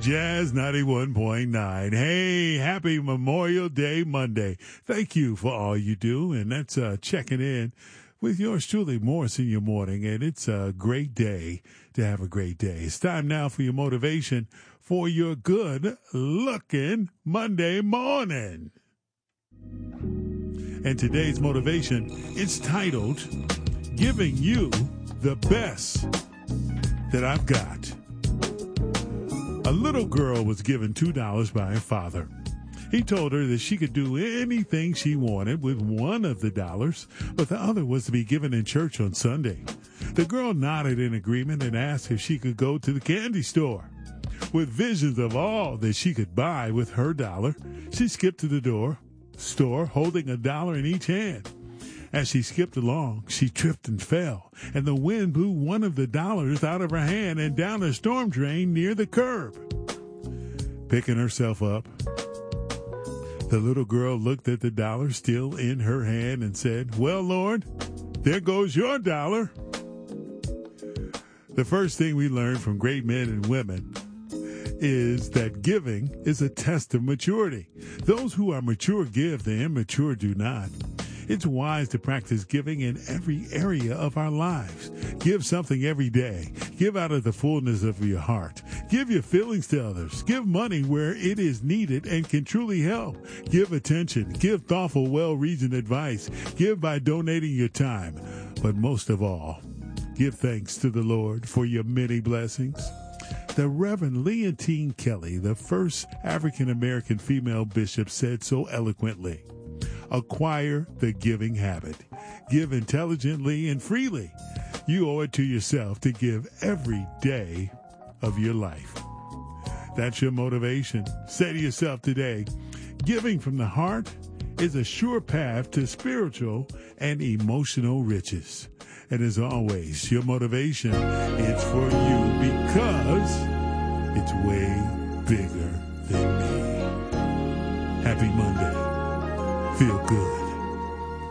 Jazz 91.9. Hey, happy Memorial Day Monday. Thank you for all you do. And that's checking in with yours truly, Morris, in your morning. And it's a great day to have a great day. It's time now for your motivation for your good looking Monday morning. And today's motivation is titled, Giving You the Best That I've Got. A little girl was given $2 by her father. He told her that she could do anything she wanted with one of the dollars, but the other was to be given in church on Sunday. The girl nodded in agreement and asked if she could go to the candy store. With visions of all that she could buy with her dollar, she skipped to the store holding $1 in each hand. As she skipped along, she tripped and fell, and the wind blew one of the dollars out of her hand and down a storm drain near the curb. Picking herself up, the little girl looked at the dollar still in her hand and said, "Well, Lord, there goes your dollar." The first thing we learn from great men and women is that giving is a test of maturity. Those who are mature give, the immature do not. It's wise to practice giving in every area of our lives. Give something every day. Give out of the fullness of your heart. Give your feelings to others. Give money where it is needed and can truly help. Give attention. Give thoughtful, well-reasoned advice. Give by donating your time. But most of all, give thanks to the Lord for your many blessings. The Reverend Leontine Kelly, the first African-American female bishop, said so eloquently, "Acquire the giving habit. Give intelligently and freely. You owe it to yourself to give every day of your life." That's your motivation. Say to yourself today, giving from the heart is a sure path to spiritual and emotional riches. And as always, your motivation is for you because it's way bigger.